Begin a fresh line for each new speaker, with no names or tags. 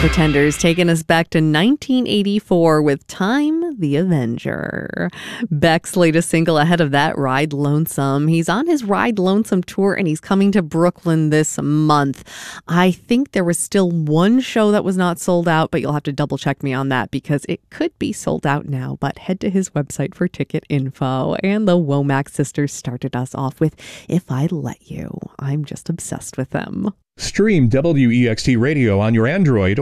Pretenders taking us back to 1984 with Time the Avenger. Beck's latest single ahead of that, Ride Lonesome. He's on his Ride Lonesome tour and he's coming to Brooklyn this month. I think there was still one show that was not sold out, but you'll have to double check me on that because it could be sold out now. But head to his website for ticket info. And the Womack sisters started us off with If I Let You. I'm just obsessed with them.
Stream WEXT Radio on your Android